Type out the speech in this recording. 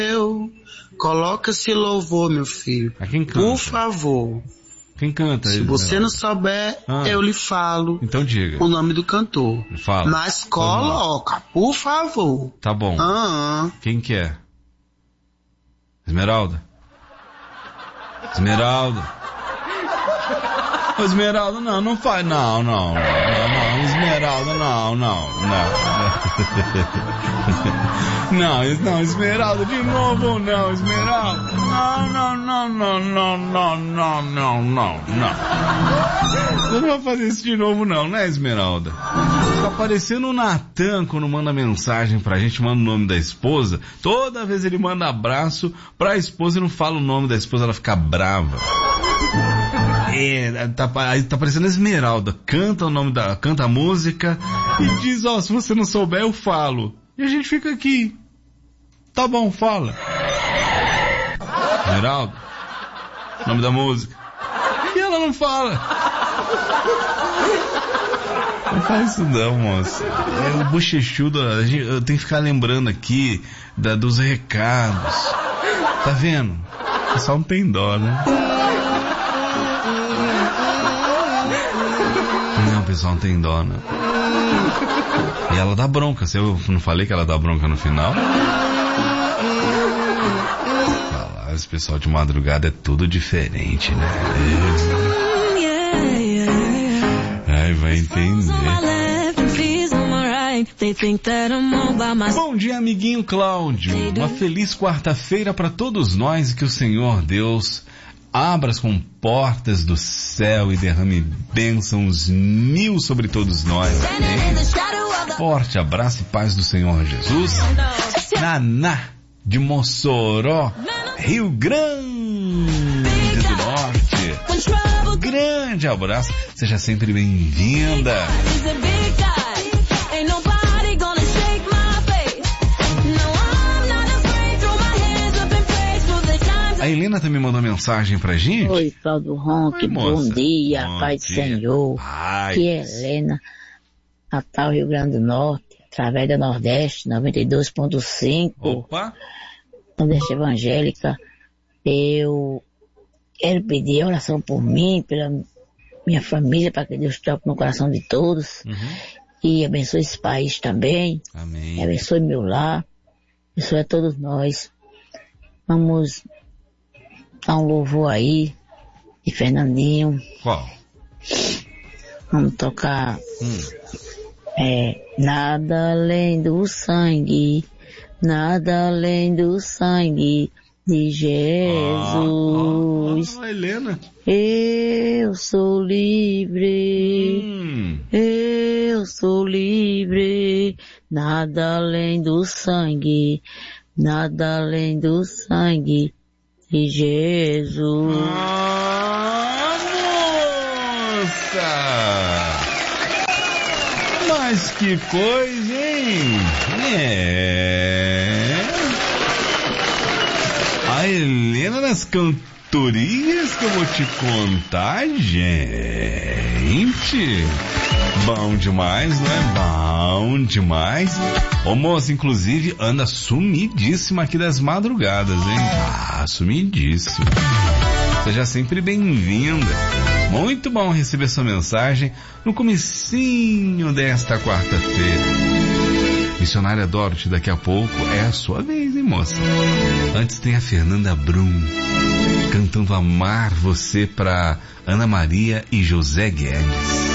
Coloca esse louvor, meu filho. Quem canta? Por favor. Quem canta? Se você não souber, eu lhe falo. Então diga. O nome do cantor. Fala. Mas coloca, por favor. Tá bom. Quem que é? Esmeralda? Esmeralda, não faz, não, Esmeralda, não. Não, Esmeralda, de novo, não, Esmeralda, não. Você não vai fazer isso de novo, não, né, Esmeralda? Tá parecendo o Natan quando manda mensagem pra gente, manda o nome da esposa. Toda vez ele manda abraço pra esposa e não fala o nome da esposa, ela fica brava. Tá parecendo a Esmeralda. Canta canta a música e diz, se você não souber, eu falo. E a gente fica aqui. Tá bom, fala. Esmeralda, nome da música. E ela não fala. Não faz isso não, moça. É o bochechudo, eu tenho que ficar lembrando aqui dos recados. Tá vendo? O pessoal não tem dó, né? Não, o pessoal não tem dó, né? E ela dá bronca. Se eu não falei que ela dá bronca no final? Esse pessoal de madrugada é tudo diferente, né? Ai, vai entender. Bom dia, amiguinho Cláudio. Uma feliz quarta-feira para todos nós e que o Senhor Deus abra as comportas do céu e derrame bênçãos mil sobre todos nós. Forte abraço e paz do Senhor Jesus. Naná de Mossoró, Rio Grande do Norte. Grande abraço, seja sempre bem-vinda. A Helena também mandou mensagem pra gente. Oi, Cláudio Ronque, bom dia, paz do Senhor. Aqui é Helena, Natal, Rio Grande do Norte, através da Nordeste, 92.5. Opa! Nordeste Evangélica. Eu quero pedir oração por mim, pela minha família, para que Deus toque no coração de todos. E abençoe esse país também. Amém. Abençoe meu lar. Abençoe a todos nós. Vamos dar um louvor aí de Fernandinho. Qual? Vamos tocar nada além do sangue, nada além do sangue de Jesus. Helena. Eu sou livre, eu sou livre, nada além do sangue, nada além do sangue de Jesus. Nossa! Mas que coisa, hein? A Helena nas cantorias que eu vou te contar, gente. Bom demais, não é? Bom demais. Ô moça, inclusive, anda sumidíssima aqui das madrugadas, hein? Sumidíssima. Seja sempre bem-vinda. Muito bom receber sua mensagem no comecinho desta quarta-feira. Missionária Dorothy, daqui a pouco é a sua vez, hein, moça? Antes tem a Fernanda Brum cantando Amar Você pra Ana Maria e José Guedes.